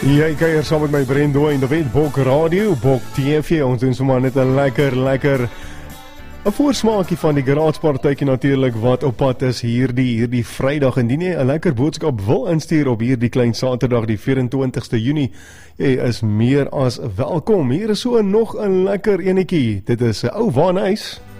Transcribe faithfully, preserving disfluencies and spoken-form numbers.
Jy kuier saam met my Brendo in die Windbok Radio, Bok T V. Ons doen sommer net 'n lekker, lekker 'n voorsmaakie van die garaagepartytjie natuurlik wat op pad is hierdie hierdie Vrydag. Indien jy 'n lekker boodskap wil instuur op hierdie klein Saterdag die vyf en twintigste Junie, jy is meer as welkom. Hier is so nog 'n lekker enetjie. Dit is 'n ou Waanhuis.